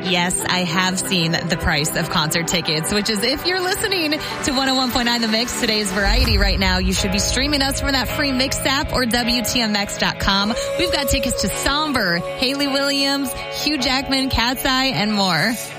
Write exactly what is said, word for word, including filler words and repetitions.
yes, I have seen the price of concert tickets, which is if you're listening to one oh one point nine The Mix, today's Variety right now, you should be streaming us from that free Mix app or W T M X dot com. We've got tickets to Somber, Haley Williams, Hugh Jackman, Cat's Eye, and more.